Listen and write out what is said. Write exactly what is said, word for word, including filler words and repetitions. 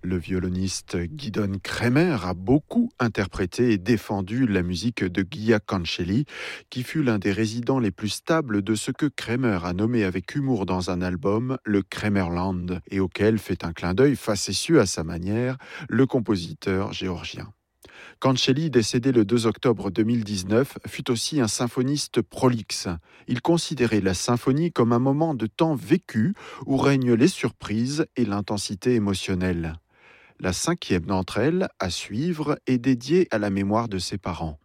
Le violoniste Guidon Kremer a beaucoup interprété et défendu la musique de Guia Cancelli, qui fut l'un des résidents les plus stables de ce que Kremer a nommé avec humour dans un album le Kremerland, et auquel fait un clin d'œil facétieux à sa manière le compositeur géorgien. Cancelli, décédé le deux octobre deux mille dix-neuf, fut aussi un symphoniste prolixe. Il considérait la symphonie comme un moment de temps vécu où règnent les surprises et l'intensité émotionnelle. La cinquième d'entre elles, à suivre, est dédiée à la mémoire de ses parents.